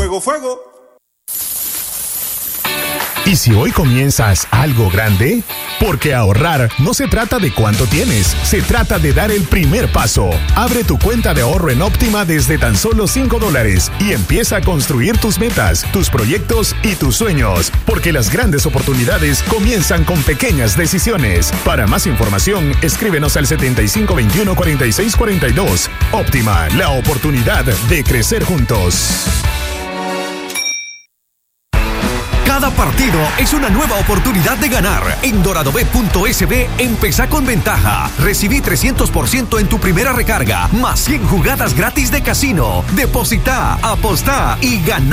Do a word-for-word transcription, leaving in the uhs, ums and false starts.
fuego, fuego. ¿Y si hoy comienzas algo grande? Porque ahorrar no se trata de cuánto tienes, se trata de dar el primer paso. Abre tu cuenta de ahorro en Óptima desde tan solo cinco dólares y empieza a construir tus metas, tus proyectos y tus sueños. Porque las grandes oportunidades comienzan con pequeñas decisiones. Para más información, escríbenos al setenta y cinco veintiuno cuarenta y seis cuarenta y dos. Óptima, la oportunidad de crecer juntos. Cada partido es una nueva oportunidad de ganar. En doradobet punto es be, empezá con ventaja. Recibí trescientos por ciento en tu primera recarga, más cien jugadas gratis de casino. Depositá, apostá y ganá.